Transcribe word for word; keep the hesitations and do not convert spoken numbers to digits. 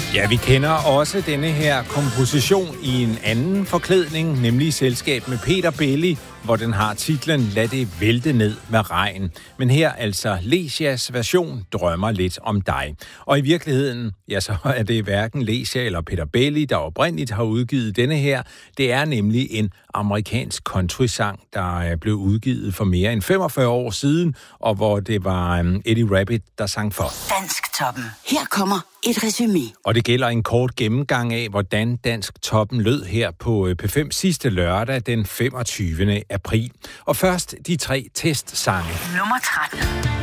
Ja, vi kender også denne her komposition i en anden forklædning, nemlig i selskab med Peter Belli, hvor den har titlen Lad det vælte ned med regn. Men her altså Lesias version Drømmer lidt om dig. Og i virkeligheden, ja, så er det hverken Lesia eller Peter Belli, der oprindeligt har udgivet denne her. Det er nemlig en amerikansk country-sang, der blev udgivet for mere end femogfyrre år siden, og hvor det var Eddie Rabbitt, der sang for. Dansktoppen. Her kommer et resumé. Og det gælder en kort gennemgang af, hvordan Dansktoppen lød her på P fem sidste lørdag den femogtyvende april. Og først de tre testsange. Nummer tretten.